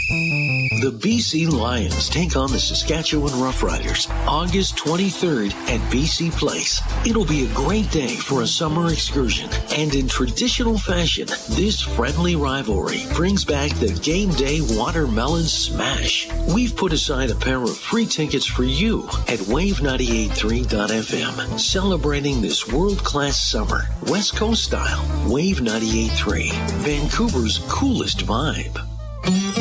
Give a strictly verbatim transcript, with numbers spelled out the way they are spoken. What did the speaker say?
The B C Lions take on the Saskatchewan Roughriders August twenty-third at B C Place. It'll be a great day for a summer excursion, and in traditional fashion, this friendly rivalry brings back the game day watermelon smash. We've put aside a pair of free tickets for you at wave ninety-eight point three dot f m, celebrating this world-class summer, West Coast style. Wave ninety-eight point three, Vancouver's coolest vibe.